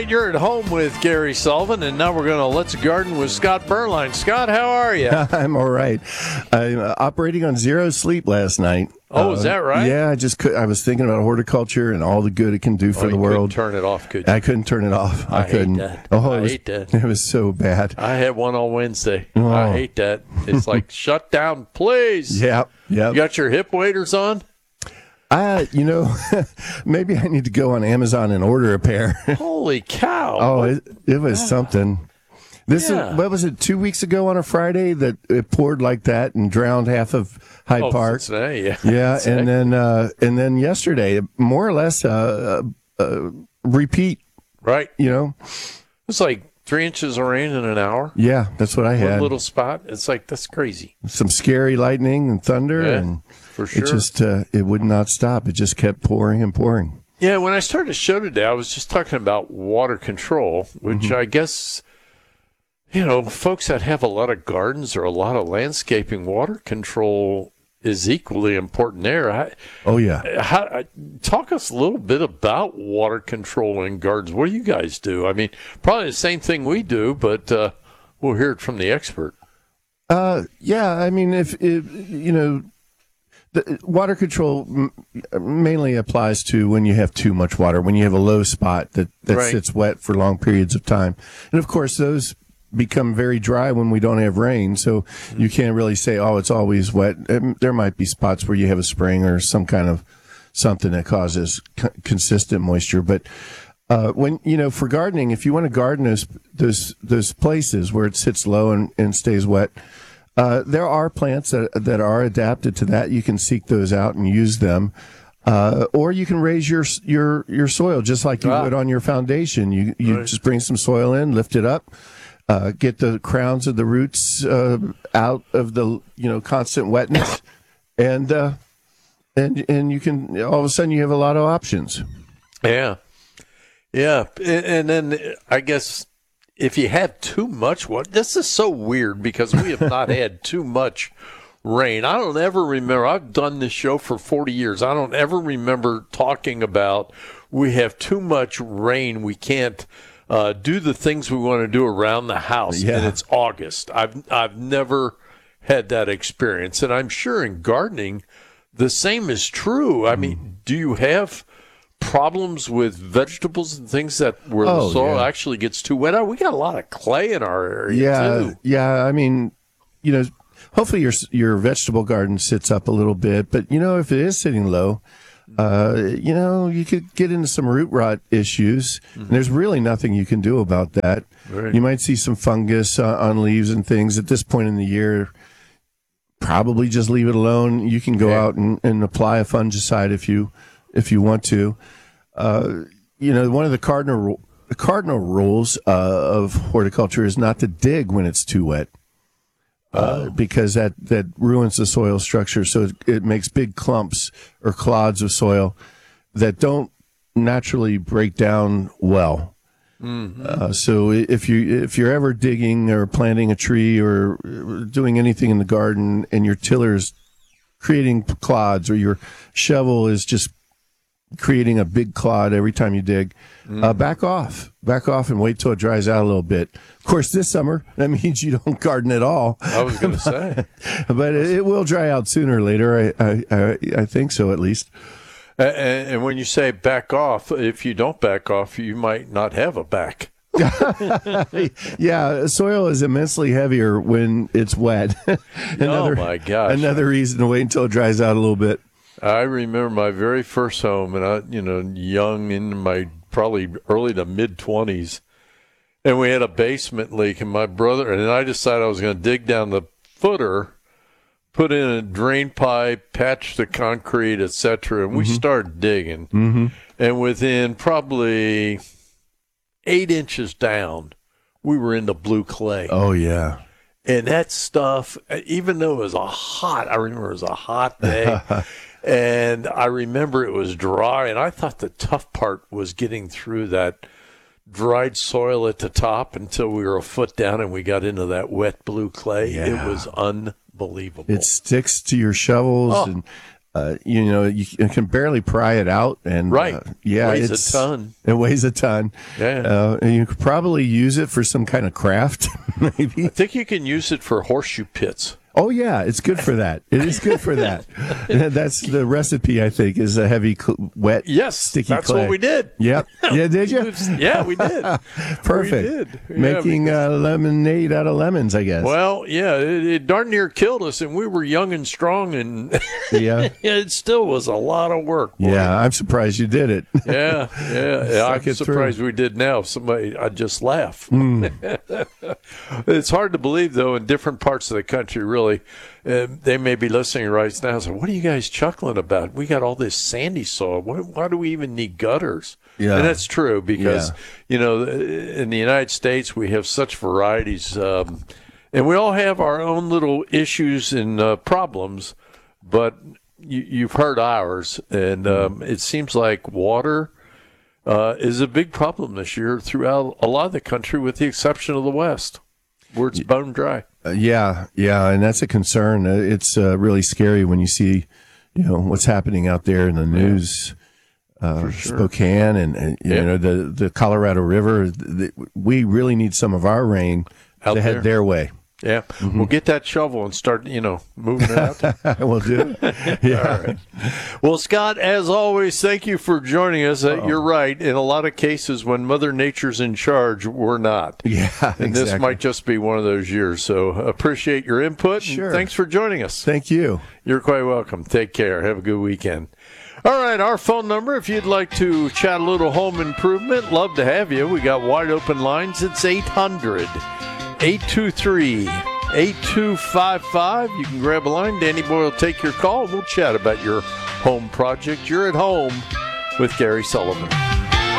right, you're at home with Gary Sullivan, and now we're going to Let's Garden with Scott Berline. Scott, how are you? I'm all right. I'm operating on zero sleep last night. Oh, is that right? Yeah, I was thinking about horticulture and all the good it can do for the world. Couldn't turn it off, could you? I couldn't turn it off. I couldn't. Hate that. Oh, I hate that. It was so bad. I had one on Wednesday. Oh. I hate that. It's like, shut down, please. Yep. You got your hip waders on? Maybe I need to go on Amazon and order a pair. Holy cow. Oh, it was something. What was it, 2 weeks ago on a Friday that it poured like that and drowned half of Hyde Park? Cincinnati, yeah. Yeah, and then yesterday, more or less repeat. Right. It's like 3 inches of rain in an hour. Yeah, that's what I had. One little spot. It's like, that's crazy. Some scary lightning and thunder, and for sure. It just it would not stop. It just kept pouring and pouring. Yeah, when I started the show today, I was just talking about water control, which I guess, folks that have a lot of gardens or a lot of landscaping, water control is equally important there. Talk us a little bit about water control in gardens. What do you guys do? I mean, probably the same thing we do, but we'll hear it from the expert. The water control mainly applies to when you have too much water, when you have a low spot that right. sits wet for long periods of time. And, of course, those become very dry when we don't have rain, so you can't really say, it's always wet. There might be spots where you have a spring or some kind of something that causes consistent moisture. But when for gardening, if you want to garden those places where it sits low and stays wet, there are plants that are adapted to that. You can seek those out and use them. Or you can raise your soil just like you would on your foundation. You right. just bring some soil in, lift it up, get the crowns of the roots out of the constant wetness, and you can all of a sudden you have a lot of options. Yeah. And then I guess if you have too much water, this is so weird because we have not had too much rain. I don't ever remember. I've done this show for 40 years. I don't ever remember talking about we have too much rain. We can't do the things we want to do around the house. Yeah. And it's August. I've never had that experience. And I'm sure in gardening, the same is true. I mean, do you have problems with vegetables and things where the soil actually gets too wet? We got a lot of clay in our area too. Yeah. I mean, hopefully your vegetable garden sits up a little bit, but if it is sitting low, you could get into some root rot issues. And there's really nothing you can do about that. Right. You might see some fungus on leaves and things at this point in the year. Probably just leave it alone. You can go out and apply a fungicide if you want to. One of the cardinal rules of horticulture is not to dig when it's too wet. Because that ruins the soil structure. So it makes big clumps or clods of soil that don't naturally break down well. Mm-hmm. So if you're ever digging or planting a tree or doing anything in the garden and your tiller's creating clods or your shovel is just creating a big clod every time you dig, back off and wait till it dries out a little bit. Of course, this summer, that means you don't garden at all. I was going to say. But it will dry out sooner or later. I think so, at least. And when you say back off, if you don't back off, you might not have a back. Yeah, soil is immensely heavier when it's wet. Oh, my gosh. Another reason to wait until it dries out a little bit. I remember my very first home, and I, young in my probably early to mid-20s, and we had a basement leak, and my brother and I decided I was going to dig down the footer, put in a drain pipe, patch the concrete, etc., and we started digging. Mm-hmm. And within probably 8 inches down, we were into blue clay. Oh, yeah. And that stuff, even though it was I remember it was a hot day, and I remember it was dry, and I thought the tough part was getting through that dried soil at the top until we were a foot down and we got into that wet blue clay. Yeah. It was unbelievable. It sticks to your shovels, and you can barely pry it out, and Right. Weighs a it's ton. It weighs a ton. Yeah. And you could probably use it for some kind of craft, maybe. I think you can use it for horseshoe pits. Oh yeah, it's good for that. It is good for that. That's the recipe. I think is a heavy, wet, Yes, sticky that's clay. what we did. Yep. Yeah, did you? Yeah, we did. Perfect. We did. Yeah, Making lemonade out of lemons, I guess. Well, yeah, it darn near killed us, and we were young and strong, and Yeah. it still was a lot of work. Boy. Yeah, I'm surprised you did it. Yeah. Suck I'm it surprised we did now. Somebody, I'd just laugh. Hmm. It's hard to believe, though, in different parts of the country, really. They may be listening right now and say, what are you guys chuckling about? We got all this sandy soil. Why do we even need gutters? Yeah. And that's true because, Yeah. in the United States, we have such varieties. And we all have our own little issues and problems, but you've heard ours. And it seems like water is a big problem this year throughout a lot of the country, with the exception of the West, where it's bone dry. Yeah, and that's a concern. It's really scary when you see, what's happening out there in the news. Spokane and the Colorado River. We really need some of our rain Out to there. head their way. Yeah, We'll get that shovel and start, moving it out. We'll do. Yeah. All right. Well, Scott, as always, thank you for joining us. You're right. In a lot of cases, when Mother Nature's in charge, we're not. Yeah, And this exactly. might just be one of those years. So appreciate your input. Sure. And thanks for joining us. Thank you. You're quite welcome. Take care. Have a good weekend. All right, our phone number, if you'd like to chat a little home improvement, love to have you. We got wide open lines. It's 800-823-8255. You can grab a line. Danny Boy will take your call. We'll chat about your home project. You're at home with Gary Sullivan.